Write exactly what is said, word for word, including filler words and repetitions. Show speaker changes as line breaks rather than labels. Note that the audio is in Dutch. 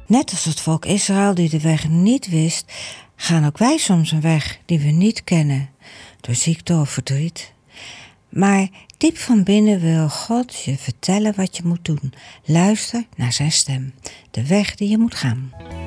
Net als het volk Israël die de weg niet wist, gaan ook wij soms een weg die we niet kennen, door ziekte of verdriet. Maar diep van binnen wil God je vertellen wat je moet doen. Luister naar zijn stem, de weg die je moet gaan.